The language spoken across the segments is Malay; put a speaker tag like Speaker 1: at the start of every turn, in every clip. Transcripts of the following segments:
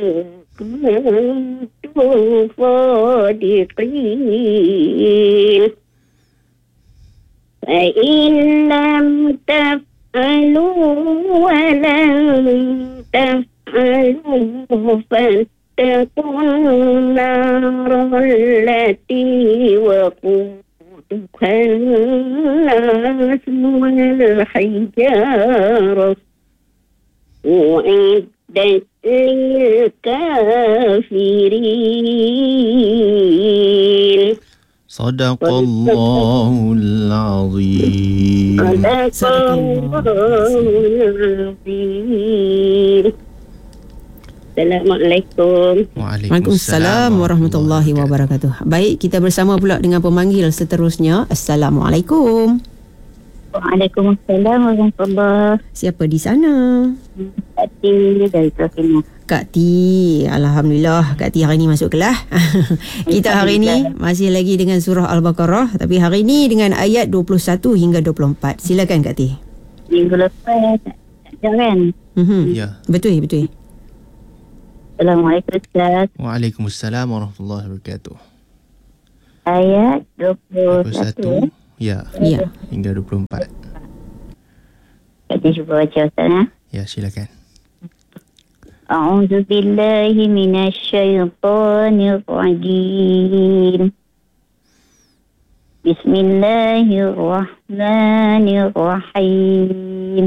Speaker 1: كنتم صادقين فإن لم تفعلوا ولن تفعلوا فاتقوا النار التي وقودها الناس والحجارة أعدت للكافرين.
Speaker 2: صدق الله العظيم.
Speaker 1: صدق الله العظيم. Assalamualaikum.
Speaker 3: Waalaikumsalam warahmatullahi wabarakatuh. Baik, kita bersama pula dengan pemanggil seterusnya. Assalamualaikum.
Speaker 1: Waalaikumsalam warahmatullahi.
Speaker 3: Siapa di sana?
Speaker 1: Kak T dari Kelantan.
Speaker 3: Kak T. Alhamdulillah Kak T hari ni masuk kelas. Kita hari ni masih lagi dengan surah Al-Baqarah, tapi hari ni dengan ayat 21 hingga 24. Silakan Kak T.
Speaker 1: Minggu lepas jangan.
Speaker 2: Ya.
Speaker 3: Betul.
Speaker 1: Assalamualaikum Ustaz.
Speaker 2: Waalaikumsalam warahmatullahi wabarakatuh.
Speaker 1: Ayat 21.
Speaker 2: Ya. Hingga 24.
Speaker 1: Kak T cuba baca Ustaz.
Speaker 2: Ya, silakan.
Speaker 1: أعوذ بالله من الشيطان الرجيم بسم الله الرحمن الرحيم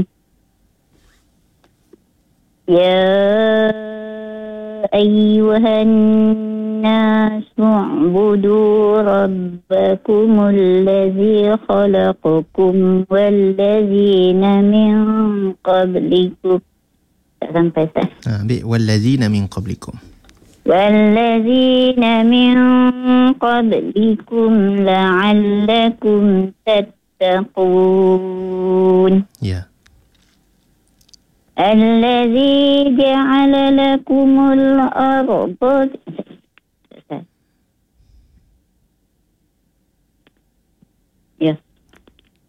Speaker 1: يا أيها الناس اعبدوا ربكم الذي خلقكم والذين من قبلكم
Speaker 2: والذين من قبلكم
Speaker 1: لعلكم تتقون. الذي جعل لكم الأرض